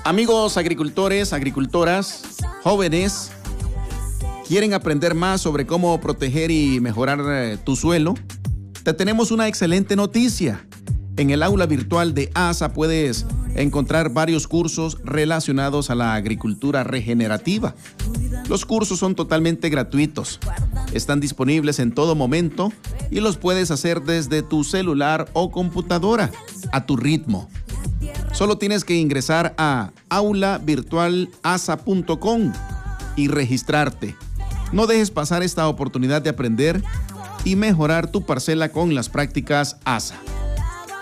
Amigos agricultores, agricultoras, jóvenes, ¿quieren aprender más sobre cómo proteger y mejorar tu suelo? Te tenemos una excelente noticia. En el aula virtual de ASA puedes encontrar varios cursos relacionados a la agricultura regenerativa. Los cursos son totalmente gratuitos. Están disponibles en todo momento y los puedes hacer desde tu celular o computadora, a tu ritmo. Solo tienes que ingresar a aulavirtualasa.com y registrarte. No dejes pasar esta oportunidad de aprender y mejorar tu parcela con las prácticas ASA.